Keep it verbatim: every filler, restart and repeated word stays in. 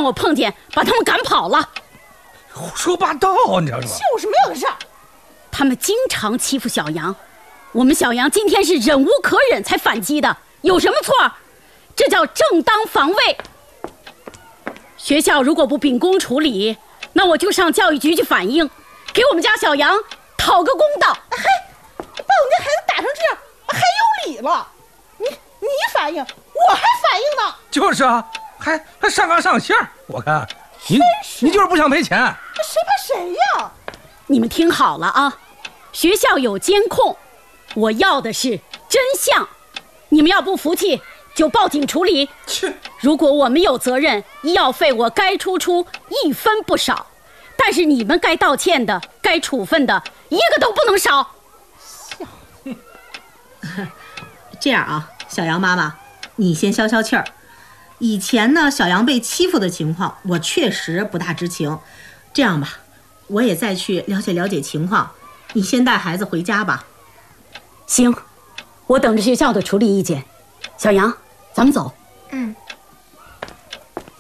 让我碰见，把他们赶跑了。 胡说八道，你知道吗？ 就是没有的事儿。 他们经常欺负小杨，我们小杨今天是忍无可忍才反击的，有什么错？这叫正当防卫。学校如果不秉公处理，那我就上教育局去反映，给我们家小杨讨个公道。 嘿，把我们家孩子打成这样，还有理了？你你反应，我还反应呢。 就是啊，还还上纲上线，我看你你就是不想赔钱。 谁怕谁呀？ 你们听好了啊，学校有监控，我要的是真相。你们要不服气，就报警处理。 切！ 如果我们有责任，医药费我该出出一分不少，但是你们该道歉的、该处分的，一个都不能少。 这样啊，小杨妈妈，你先消消气儿。以前呢，小杨被欺负的情况，我确实不大知情。这样吧，我也再去了解了解情况。你先带孩子回家吧。 行，我等着学校的处理意见。小杨，咱们走。